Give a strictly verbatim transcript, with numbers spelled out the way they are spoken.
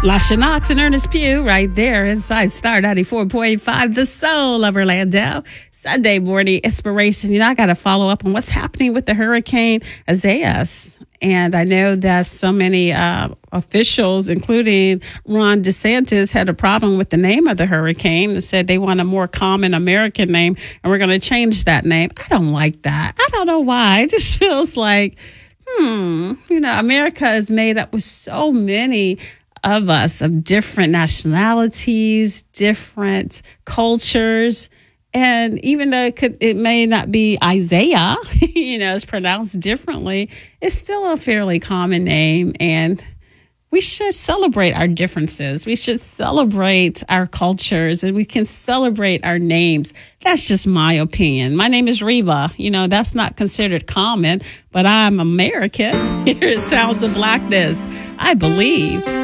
Lasha Knox and Ernest Pugh right there inside Star ninety-four point five, the soul of Orlando. Sunday morning inspiration. You know, I got to follow up on what's happening with the Hurricane Isaias. And I know that so many uh, officials, including Ron DeSantis, had a problem with the name of the hurricane and said they want a more common American name, and we're going to change that name. I don't like that. I don't know why. It just feels like, hmm, you know, America is made up with so many of us, of different nationalities, different cultures. And even though it could, it may not be Isaiah, you know, it's pronounced differently, it's still a fairly common name. And we should celebrate our differences. We should celebrate our cultures, and we can celebrate our names. That's just my opinion. My name is Reva. You know, that's not considered common, but I'm American. Here it Sounds of Blackness, I believe.